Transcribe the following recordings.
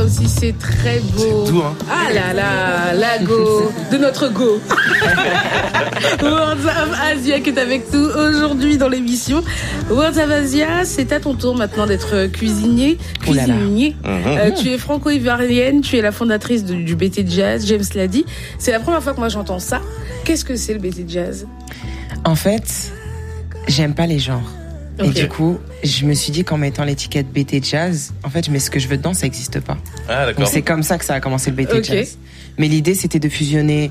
aussi, c'est très beau. C'est doux, hein. Ah là là, la go de notre go. Words of Asia qui est avec nous aujourd'hui dans l'émission. Words of Asia, c'est à ton tour maintenant d'être cuisinier. Tu es franco-ivoirienne, tu es la fondatrice du BT Jazz, James l'a dit. C'est la première fois que moi j'entends ça. Qu'est-ce que c'est le BT Jazz ? En fait, j'aime pas les genres. Okay. Et du coup, je me suis dit qu'en mettant l'étiquette BT Jazz, en fait, je mets ce que je veux dedans, ça n'existe pas. Ah, d'accord. Donc c'est comme ça que ça a commencé le BT Jazz. Mais l'idée, c'était de fusionner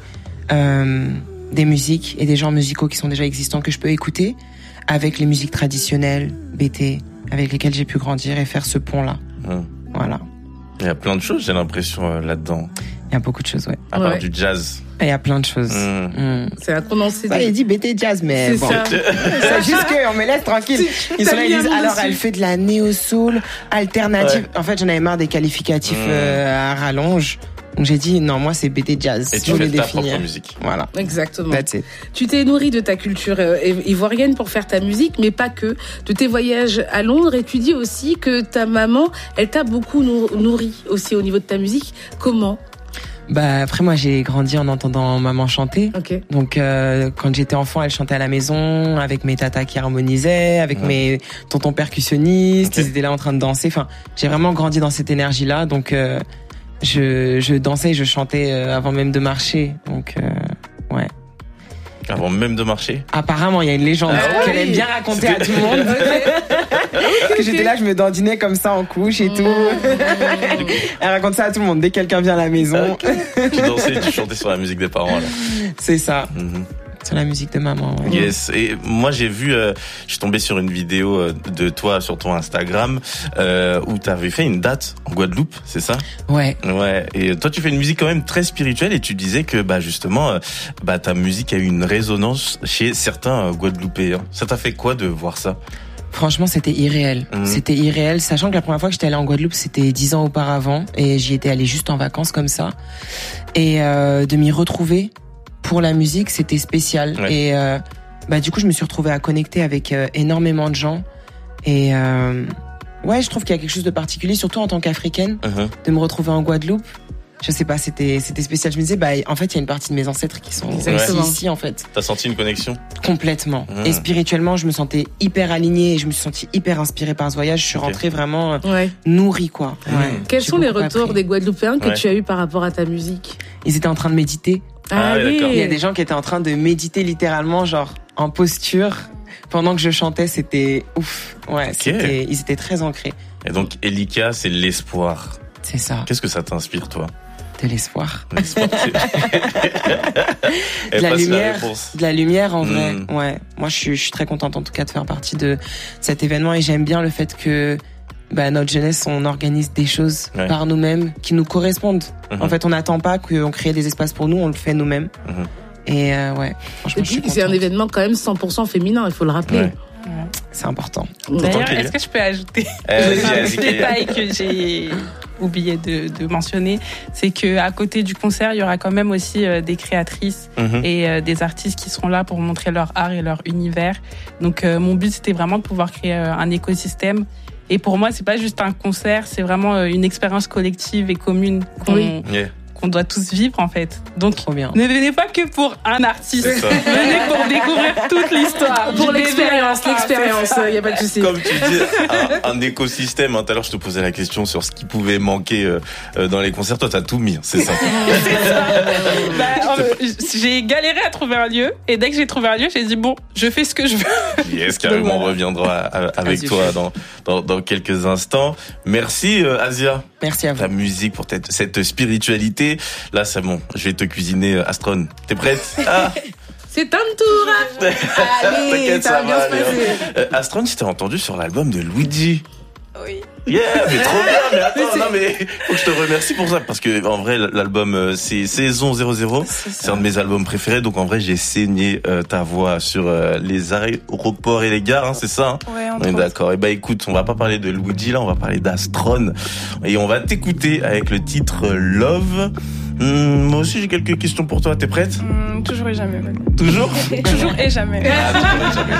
des musiques et des genres musicaux qui sont déjà existants que je peux écouter avec les musiques traditionnelles BT avec lesquelles j'ai pu grandir et faire ce pont-là. Voilà. Il y a plein de choses, j'ai l'impression, là-dedans. Il y a beaucoup de choses, ouais. À part du jazz. Il y a plein de choses. C'est un condensé. Ça, il dit BT Jazz, mais c'est bon. ça. C'est juste qu'on me laisse tranquille. Ils sont là, ils disent, alors elle fait de la néo-soul alternative. Ouais. En fait, j'en avais marre des qualificatifs à rallonge. Donc j'ai dit, non, moi c'est BT Jazz. Et tu fais ta propre musique. Voilà. Exactement. That's it. Tu t'es nourri de ta culture ivoirienne pour faire ta musique, mais pas que. De tes voyages à Londres, et tu dis aussi que ta maman, elle t'a beaucoup nourri aussi au niveau de ta musique. Comment ? Bah après moi j'ai grandi en entendant maman chanter. Okay. Donc quand j'étais enfant, elle chantait à la maison avec mes tatas qui harmonisaient, avec mes tontons percussionnistes, ils étaient là en train de danser. Enfin, j'ai vraiment grandi dans cette énergie-là. Donc je dansais et je chantais avant même de marcher. Donc ouais. Avant même de marcher ? Apparemment, il y a une légende qu'elle aime bien raconter à tout le monde. Que j'étais là, je me dandinais comme ça en couche et tout. Elle raconte ça à tout le monde dès que quelqu'un vient à la maison. Tu dansais, tu chantais sur la musique des parents, là. C'est ça. Sur la musique de maman. Ouais. Yes. Et moi j'ai vu, je suis tombé sur une vidéo de toi sur ton Instagram où t'avais fait une date en Guadeloupe, c'est ça ? Ouais. Ouais. Et toi tu fais une musique quand même très spirituelle et tu disais que justement ta musique a eu une résonance chez certains Guadeloupéens. Ça t'a fait quoi de voir ça ? Franchement, c'était irréel. C'était irréel, sachant que la première fois que j'étais allée en Guadeloupe, c'était 10 ans auparavant et j'y étais allée juste en vacances comme ça. Et de m'y retrouver pour la musique, c'était spécial. Ouais. Et du coup, je me suis retrouvée à connecter avec énormément de gens. Et ouais, je trouve qu'il y a quelque chose de particulier, surtout en tant qu'Africaine, de me retrouver en Guadeloupe. Je sais pas, c'était spécial. Je me disais, en fait, il y a une partie de mes ancêtres qui sont ici, en fait. T'as senti une connexion ? Complètement. Et spirituellement, je me sentais hyper alignée et je me suis sentie hyper inspirée par ce voyage. Je suis rentrée vraiment nourrie, quoi. Ouais. Quels sont les retours des Guadeloupéens que tu as eu par rapport à ta musique ? Ils étaient en train de méditer. Ah oui. Il y a des gens qui étaient en train de méditer littéralement, genre en posture. Pendant que je chantais, c'était ouf. Ouais, ils étaient très ancrés. Et donc, Elika, c'est l'espoir. C'est ça. Qu'est-ce que ça t'inspire, toi ? De l'espoir. De la lumière en vrai. Ouais. Moi, je suis très contente en tout cas de faire partie de cet événement et j'aime bien le fait que notre jeunesse, on organise des choses par nous-mêmes qui nous correspondent. En fait, on n'attend pas qu'on crée des espaces pour nous, on le fait nous-mêmes. Et franchement, je suis contente. C'est un événement quand même 100% féminin, il faut le rappeler. Ouais. C'est important. D'ailleurs, est-ce que je peux ajouter un petit détail que j'ai oublié de mentionner, c'est que à côté du concert, il y aura quand même aussi des créatrices et des artistes qui seront là pour montrer leur art et leur univers. Donc mon but, c'était vraiment de pouvoir créer un écosystème. Et pour moi, c'est pas juste un concert, c'est vraiment une expérience collective et commune qu'on doit tous vivre en fait. Donc ne venez pas que pour un artiste, venez pour découvrir toute l'histoire, pour l'expérience, il y a pas de souci. Comme tu dis, un écosystème. Tout à l'heure, je te posais la question sur ce qui pouvait manquer dans les concerts. Toi, t'as tout mis, c'est ça. J'ai galéré à trouver un lieu et dès que j'ai trouvé un lieu, j'ai dit bon, je fais ce que je veux. Yes, carrément, on reviendra avec toi dans quelques instants. Merci Asia. Merci à vous. Ta musique pour cette spiritualité. Là, c'est bon. Je vais te cuisiner Astron. T'es prête ? C'est un tour. Allez, ça va bien se passer. Astron, tu t'es entendu sur l'album de Luigi. Oui. Yeah, mais trop bien, mais attends, non mais faut que je te remercie pour ça parce que en vrai l'album c'est Saison 00, c'est un de mes albums préférés donc en vrai j'ai saigné ta voix sur les aéroports et les gares, c'est ça hein. Ouais, on est d'accord. Et écoute, on va pas parler de Luigi là, on va parler d'Astron et on va t'écouter avec le titre Love. Moi aussi j'ai quelques questions pour toi, t'es prête? Toujours et jamais. Toujours Toujours et jamais. Toujours et jamais.